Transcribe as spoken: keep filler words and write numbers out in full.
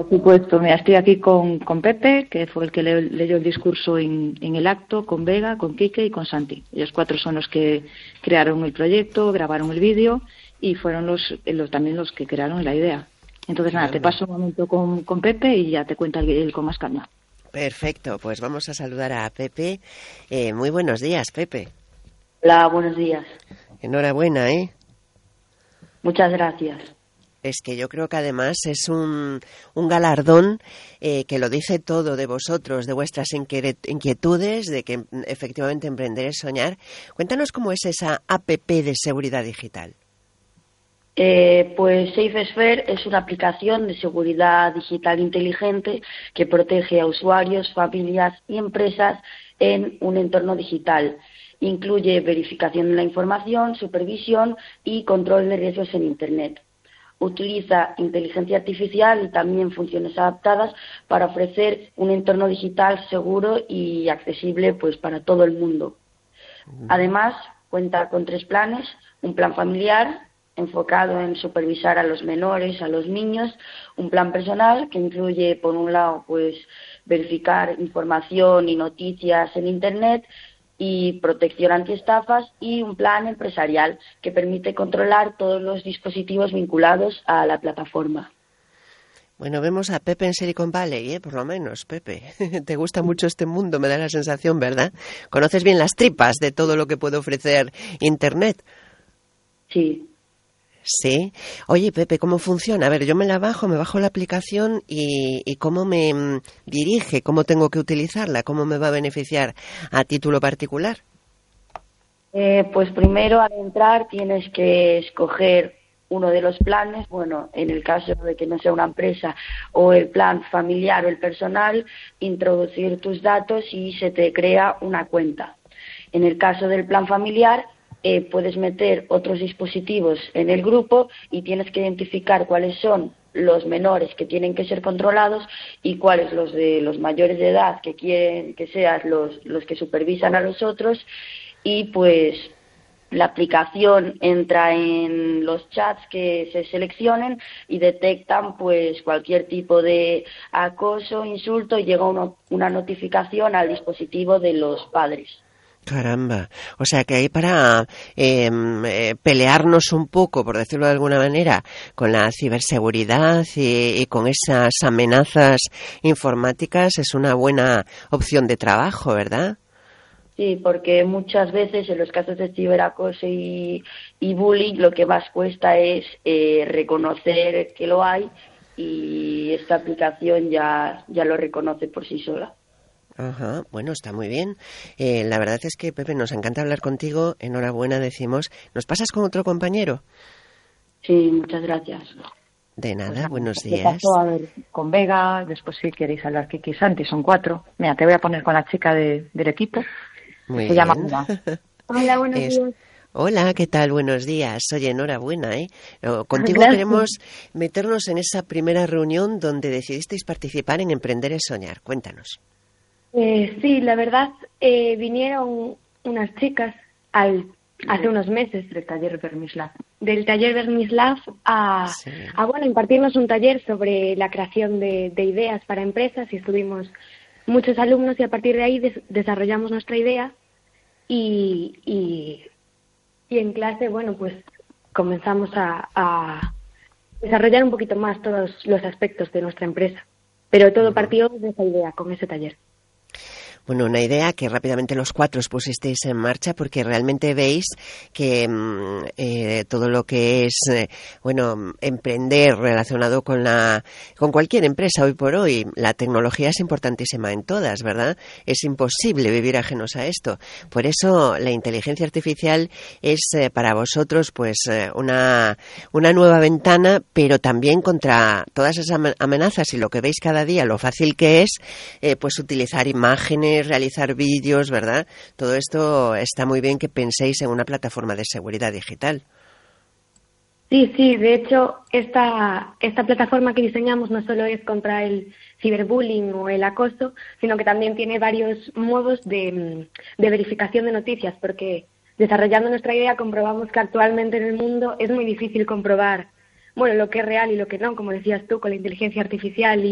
Por supuesto, mira, estoy aquí con, con Pepe, que fue el que le, leyó el discurso en, en el acto, con Vega, con Quique y con Santi. Ellos cuatro son los que crearon el proyecto, grabaron el vídeo y fueron los, los también los que crearon la idea. Entonces, nada, te paso un momento con, con Pepe y ya te cuenta él, él con más calma. Perfecto, pues vamos a saludar a Pepe. Eh, muy buenos días, Pepe. Hola, buenos días. Enhorabuena, ¿eh? Muchas gracias. Es que yo creo que además es un, un galardón eh, que lo dice todo de vosotros, de vuestras inquietudes, de que efectivamente emprender es soñar. Cuéntanos cómo es esa app de seguridad digital. Eh, pues SafeSphere es una aplicación de seguridad digital inteligente que protege a usuarios, familias y empresas en un entorno digital. Incluye verificación de la información, supervisión y control de riesgos en Internet. Utiliza inteligencia artificial y también funciones adaptadas para ofrecer un entorno digital seguro y accesible pues para todo el mundo. Además, cuenta con tres planes: un plan familiar enfocado en supervisar a los menores, a los niños; un plan personal que incluye, por un lado, pues verificar información y noticias en Internet y protección antiestafas; y un plan empresarial que permite controlar todos los dispositivos vinculados a la plataforma. Bueno, vemos a Pepe en Silicon Valley, ¿eh? Por lo menos, Pepe. Te gusta mucho este mundo, me da la sensación, ¿verdad? Conoces bien las tripas de todo lo que puede ofrecer Internet. Sí. Sí. Oye, Pepe, ¿cómo funciona? A ver, yo me la bajo, me bajo la aplicación y, y ¿cómo me mm, dirige? ¿Cómo tengo que utilizarla? ¿Cómo me va a beneficiar a título particular? Eh, pues primero, al entrar, tienes que escoger uno de los planes. Bueno, en el caso de que no sea una empresa, o el plan familiar o el personal, introducir tus datos y se te crea una cuenta. En el caso del plan familiar, Eh, puedes meter otros dispositivos en el grupo y tienes que identificar cuáles son los menores que tienen que ser controlados y cuáles los de los mayores de edad que quieren que sean los, los que supervisan a los otros. Y pues la aplicación entra en los chats que se seleccionen y detectan pues cualquier tipo de acoso, insulto, y llega uno, una notificación al dispositivo de los padres. Caramba, o sea que hay para eh, eh, pelearnos un poco, por decirlo de alguna manera, con la ciberseguridad y, y con esas amenazas informáticas, es una buena opción de trabajo, ¿verdad? Sí, porque muchas veces en los casos de ciberacoso y, y bullying lo que más cuesta es eh, reconocer que lo hay, y esta aplicación ya, ya lo reconoce por sí sola. Ajá, bueno, está muy bien. Eh, la verdad es que, Pepe, nos encanta hablar contigo. Enhorabuena, decimos. ¿Nos pasas con otro compañero? Sí, muchas gracias. De nada, Pues, buenos te días. paso a ver con Vega, después si queréis hablar Kiki y Santi, son cuatro. Mira, te voy a poner con la chica de, del equipo. Muy Se bien. llama Mira. Hola, buenos Es... días. Hola, ¿qué tal? Buenos días. Oye, enhorabuena, ¿eh? Contigo Gracias. queremos meternos en esa primera reunión donde decidisteis participar en Emprender es Soñar. Cuéntanos. Eh, sí, la verdad, eh, vinieron unas chicas al, hace unos meses Del taller Vermislav. del taller Vermislav a, Sí. a bueno, impartirnos un taller sobre la creación de, de ideas para empresas, y estuvimos muchos alumnos y a partir de ahí des, desarrollamos nuestra idea y, y, y en clase, bueno, pues comenzamos a, a desarrollar un poquito más todos los aspectos de nuestra empresa, pero todo Uh-huh. partió de esa idea, con ese taller. Bueno, una idea que rápidamente los cuatro os pusisteis en marcha porque realmente veis que eh, todo lo que es, eh, bueno, emprender relacionado con la, con cualquier empresa hoy por hoy, la tecnología es importantísima en todas, ¿verdad? Es imposible vivir ajenos a esto. Por eso la inteligencia artificial es eh, para vosotros, pues, eh, una, una nueva ventana, pero también contra todas esas amenazas y lo que veis cada día, lo fácil que es, eh, pues, utilizar imágenes, realizar vídeos, ¿verdad? Todo esto está muy bien que penséis en una plataforma de seguridad digital. Sí, sí, de hecho, esta, esta plataforma que diseñamos no solo es contra el ciberbullying o el acoso, sino que también tiene varios modos de, de verificación de noticias, porque desarrollando nuestra idea comprobamos que actualmente en el mundo es muy difícil comprobar, bueno, lo que es real y lo que no, como decías tú, con la inteligencia artificial y